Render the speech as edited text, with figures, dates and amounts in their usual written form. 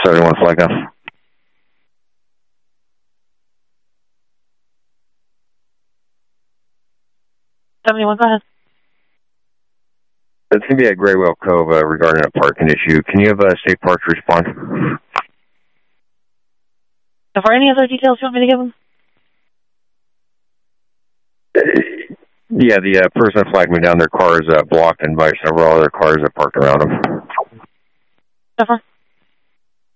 71 flag down. 71, go ahead. It's going to be at Graywell Cove regarding a parking issue. Can you have State Parks respond? So for any other details you want me to give them? Yeah, the person that flagged me down, their car is blocked and by several other cars that parked around them. So far?